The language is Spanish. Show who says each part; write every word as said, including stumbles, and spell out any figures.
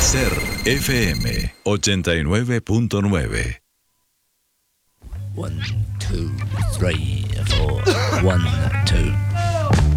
Speaker 1: Ser F M ochenta y nueve punto nueve.
Speaker 2: One, two, three, four. One, two.